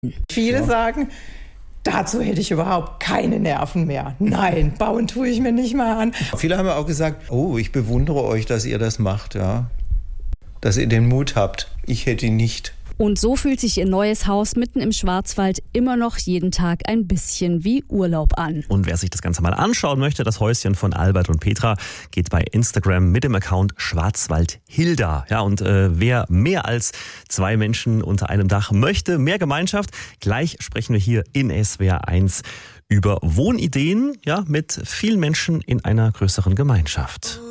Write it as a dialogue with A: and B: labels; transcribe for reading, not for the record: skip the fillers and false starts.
A: Viele sagen, dazu hätte ich überhaupt keine Nerven mehr. Nein, bauen tue ich mir nicht mal an.
B: Viele haben auch gesagt, oh, ich bewundere euch, dass ihr das macht, ja. Dass ihr den Mut habt. Ich hätte ihn nicht.
C: Und so fühlt sich ihr neues Haus mitten im Schwarzwald immer noch jeden Tag ein bisschen wie Urlaub an.
D: Und wer sich das Ganze mal anschauen möchte, das Häuschen von Albert und Petra, geht bei Instagram mit dem Account Schwarzwaldhilda. Ja, und wer mehr als 2 Menschen unter einem Dach möchte, mehr Gemeinschaft, gleich sprechen wir hier in SWR 1 über Wohnideen, ja, mit vielen Menschen in einer größeren Gemeinschaft.